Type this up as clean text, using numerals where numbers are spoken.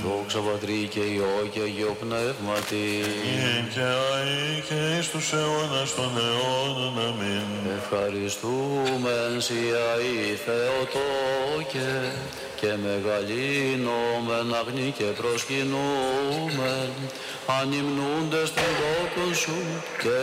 Δόξα Πατρί και Υιό και Αγίο Πνεύματι. Νυν και αεί και εις τους αιώνας των αιώνων. Αμήν. Ευχαριστούμεν Σοι αεί Θεοτόκε και μεγαλύνομεν αγνή και προσκυνούμεν ανυμνούντες των δόκων Σου και